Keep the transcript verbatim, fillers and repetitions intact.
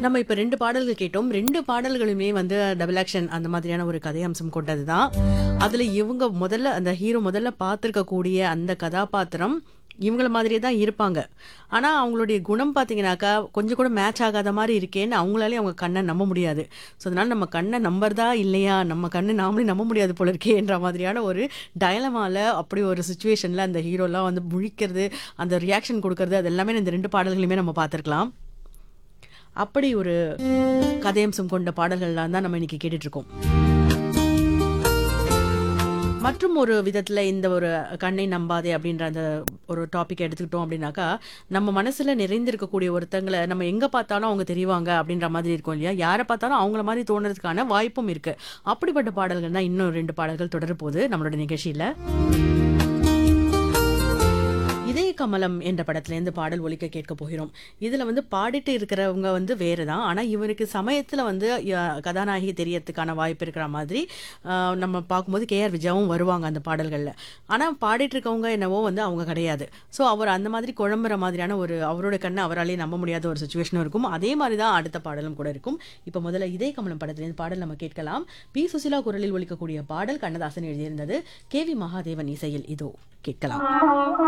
நம்ம இப்ப ரெண்டு பாடல்கள் கேட்டோம். ரெண்டு பாடல்களுமே வந்து டபுள் ஆக்ஷன் அந்த மாதிரியான ஒரு கதை அம்சம் கொண்டது தான். அதுல இவங்க முதல்ல அந்த ஹீரோ முதல்ல பார்த்திருக்கக்கூடிய அந்த கதாபாத்திரம் இவங்கள மாதிரியே தான் இருப்பாங்க. ஆனா, அவங்களுடைய குணம் பார்த்தீங்கன்னாக்கா, கொஞ்சம் கூட மேட்ச் ஆகாத மாரி இருக்கேன்னு அவங்களாலயே அவங்க கண்ண நம்ப முடியாது. ஸோ, அதனால நம்ம கண்ண நம்புறதா இல்லையா? நம்ம கண்ணு நாமளே நம்ப முடியாது போல இருக்கேன்ற மாதிரியான ஒரு டயலமால அப்படி ஒரு சிச்சுவேஷன்ல அந்த ஹீரோலாம் வந்து முழிக்கிறது, அந்த ரியாக்ஷன் குடுக்கறது அது எல்லாமே இந்த ரெண்டு பாடல்களையுமே நம்ம பார்த்திருக்கலாம். அப்படி ஒரு கதையம்சம் கொண்ட பாடல்கள்லாம் தான் நம்ம இன்னைக்கு கேட்டுட்டு இருக்கோம். மற்றும் ஒரு விதத்துல இந்த ஒரு கண்ணை நம்பாதே அப்படின்ற அந்த ஒரு டாபிக் எடுத்துக்கிட்டோம் அப்படின்னாக்கா, நம்ம மனசுல நிறைந்திருக்கக்கூடிய ஒருத்தங்கள நம்ம எங்க பார்த்தாலும் அவங்க தெரிவாங்க அப்படின்ற மாதிரி இருக்கும் இல்லையா? யார பார்த்தாலும் அவங்கள மாரி தோணுறதுக்கான வாய்ப்பும் இருக்கு. அப்படிப்பட்ட பாடல்கள் தான் இன்னும் ரெண்டு பாடல்கள் தொடரப்போகுது நம்மளோட நிகழ்ச்சியில. இதய கமலம் என்ற படத்துலேருந்து பாடல் ஒலிக்க கேட்க போகிறோம். இதுல வந்து பாடிட்டு இருக்கிறவங்க வந்து வேறு தான். ஆனா, இவருக்கு சமயத்துல வந்து ய கதாநாயகி தெரியறதுக்கான வாய்ப்பு இருக்கிற மாதிரி அ நம்ம பார்க்கும்போது கே ஆர் விஜயாவும் வருவாங்க அந்த பாடல்கள்ல. ஆனா, பாடிட்டு இருக்கவங்க என்னவோ வந்து அவங்க கிடையாது. ஸோ, அவர் அந்த மாதிரி குழம்புற மாதிரியான ஒரு அவரோட கண்ண அவராலேயே நம்ப முடியாத ஒரு சிச்சுவேஷனும் இருக்கும். அதே மாரி தான் அடுத்த பாடலும் கூட இருக்கும். இப்ப முதல்ல இதய கமலம் படத்துலேருந்து பாடல் நம்ம கேட்கலாம். பி. சுசீலா குரலில் ஒலிக்கக்கூடிய பாடல் கண்ணதாசன் எழுதியிருந்தது. கே வி மகாதேவன் இசையில் இதோ கேட்கலாம்.